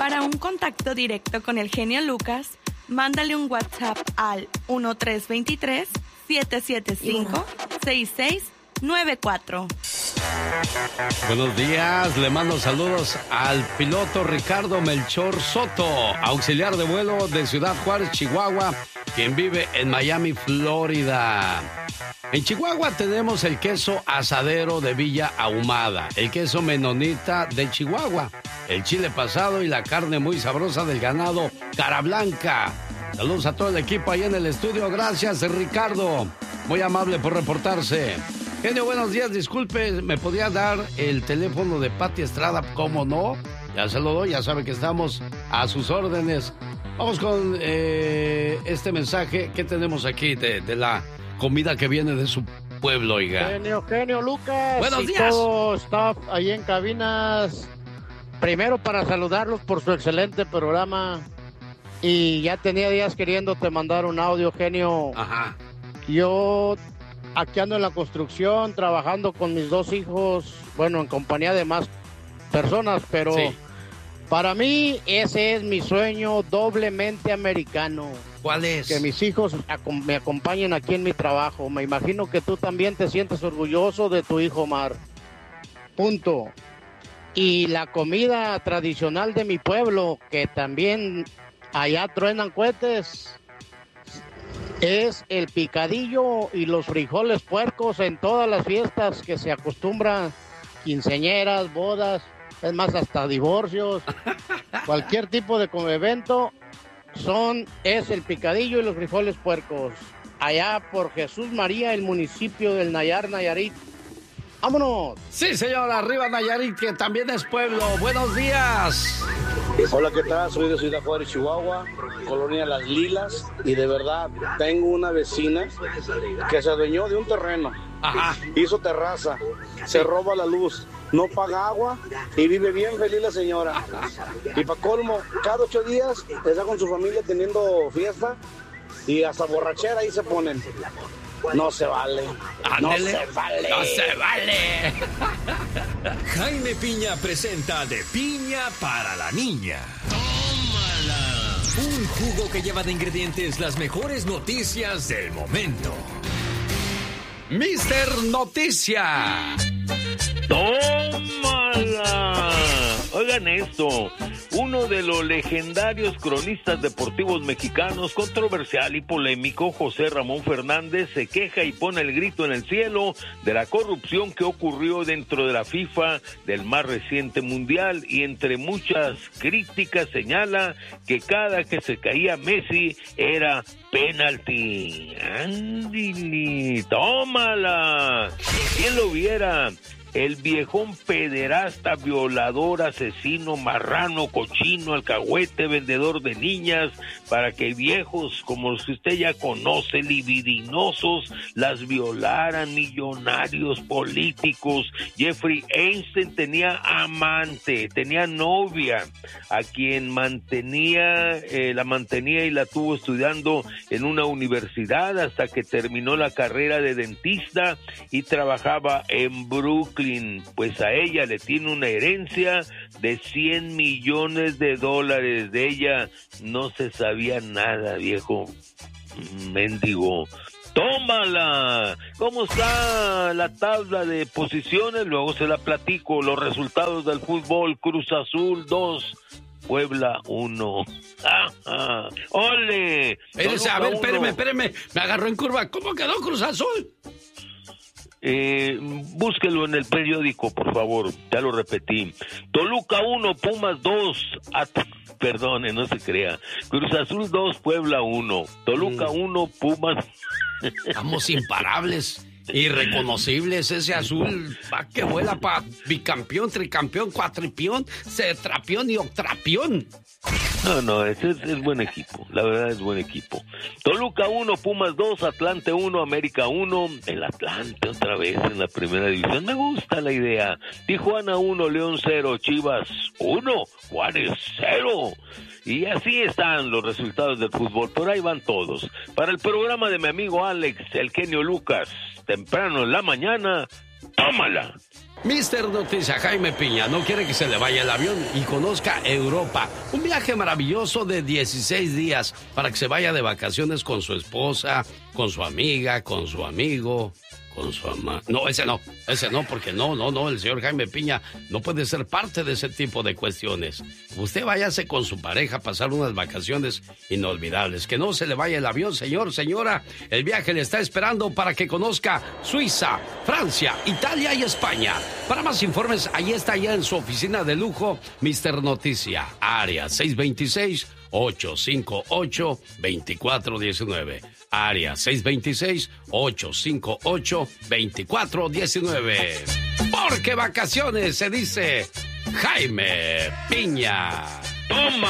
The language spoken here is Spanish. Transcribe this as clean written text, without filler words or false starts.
Para un contacto directo con el genio Lucas, mándale un WhatsApp al 1323-775-6694. Buenos días, le mando saludos al piloto Ricardo Melchor Soto, auxiliar de vuelo de Ciudad Juárez, Chihuahua, quien vive en Miami, Florida. En Chihuahua tenemos el queso asadero de Villa Ahumada, el queso menonita de Chihuahua, el chile pasado y la carne muy sabrosa del ganado Cara Blanca. Saludos a todo el equipo ahí en el estudio. Gracias, Ricardo. Muy amable por reportarse. Genio, buenos días. Disculpe, ¿me podía dar el teléfono de Pati Estrada? ¿Cómo no? Ya se lo doy, ya sabe que estamos a sus órdenes. Vamos con este mensaje que tenemos aquí de la comida que viene de su pueblo, oiga. Genio Lucas. Buenos días. Todo staff ahí en cabinas. Primero para saludarlos por su excelente programa. Y ya tenía días queriéndote mandar un audio, genio. Ajá. Yo aquí ando en la construcción, trabajando con mis dos hijos, bueno, en compañía de más personas, pero sí, para mí ese es mi sueño doblemente americano. ¿Cuál es? Que mis hijos me acompañen aquí en mi trabajo. Me imagino que tú también te sientes orgulloso de tu hijo Omar. Punto. Y la comida tradicional de mi pueblo, que también allá truenan cohetes, es el picadillo y los frijoles puercos en todas las fiestas que se acostumbran, quinceañeras, bodas, es más, hasta divorcios, cualquier tipo de evento, es el picadillo y los frijoles puercos. Allá por Jesús María, el municipio del Nayar, Nayarit. ¡Vámonos! Sí, señor, arriba Nayarit, que también es pueblo. ¡Buenos días! Hola, ¿qué tal? Soy de Ciudad Juárez, Chihuahua, colonia Las Lilas, y de verdad tengo una vecina que se adueñó de un terreno. Ajá. Hizo terraza, se roba la luz, no paga agua y vive bien feliz la señora. Y para colmo, cada 8 días está con su familia teniendo fiesta y hasta borrachera ahí se ponen. No se vale. Ándele. No se vale. No se vale. Jaime Piña presenta De Piña para la Niña. ¡Tómala! Un jugo que lleva de ingredientes las mejores noticias del momento. Mister Noticia. ¡Tómala! Oigan esto, uno de los legendarios cronistas deportivos mexicanos, controversial y polémico, José Ramón Fernández, se queja y pone el grito en el cielo de la corrupción que ocurrió dentro de la FIFA del más reciente mundial, y entre muchas críticas señala que cada que se caía Messi era penalti. ¡Ándale! ¡Tómala! ¿Quién lo viera? El viejón pederasta, violador, asesino, marrano, cochino, alcahuete, vendedor de niñas, para que viejos como los que usted ya conoce, libidinosos, las violaran, millonarios, políticos. Jeffrey Einstein tenía amante, tenía novia, a quien la mantenía y la tuvo estudiando en una universidad hasta que terminó la carrera de dentista y trabajaba en Brooklyn. Pues a ella le tiene una herencia de $100 millones. De ella no se sabía nada, viejo mendigo. ¡Tómala! ¿Cómo está la tabla de posiciones? Luego se la platico. Los resultados del fútbol: Cruz Azul 2, Puebla 1. ¡Ole! A ver, espéreme. Me agarró en curva. ¿Cómo quedó Cruz Azul? Búsquelo en el periódico, por favor. Ya lo repetí. Toluca 1, Pumas 2. Perdone, no se crea. Cruz Azul 2, Puebla 1. Toluca 1, Pumas. Estamos imparables, irreconocibles. Ese azul va que vuela para bicampeón, tricampeón, cuatripión, cetrapión y octrapión. No, ese es buen equipo, la verdad es buen equipo. Toluca 1, Pumas 2, Atlante 1, América 1, el Atlante otra vez en la primera división, me gusta la idea. Tijuana 1, León 0, Chivas 1, Juárez 0. Y así están los resultados del fútbol, por ahí van todos. Para el programa de mi amigo Alex, el genio Lucas, temprano en la mañana, tómala. Mister Noticia, Jaime Piña, no quiere que se le vaya el avión y conozca Europa. Un viaje maravilloso de 16 días para que se vaya de vacaciones con su esposa, con su amiga, con su amigo, con su amante. No, ese no, porque no, el señor Jaime Piña no puede ser parte de ese tipo de cuestiones. Usted váyase con su pareja a pasar unas vacaciones inolvidables. Que no se le vaya el avión, señor, señora. El viaje le está esperando para que conozca Suiza, Francia, Italia y España. Para más informes, ahí está ya en su oficina de lujo, Mister Noticia, área 626-858-2419. Área 626-858-2419. Porque vacaciones se dice Jaime Piña. ¡Toma!